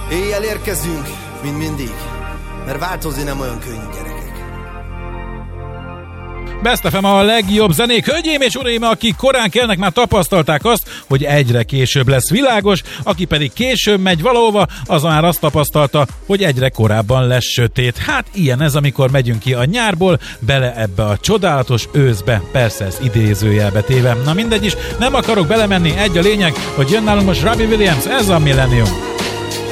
Éjjel érkezünk, mint mindig, mert változni nem olyan könnyű, gyerekek. Best FM a legjobb zenék. Hölgyeim és uraim, akik korán kelnek, már tapasztalták azt, hogy egyre később lesz világos, aki pedig később megy valahova, az már azt tapasztalta, hogy egyre korábban lesz sötét. Hát ilyen ez, amikor megyünk ki a nyárból, bele ebbe a csodálatos őszbe, persze ez idézőjelbe téve. Na mindegy is, nem akarok belemenni, egy a lényeg, hogy jön nálunk most Robbie Williams, ez a Millennium.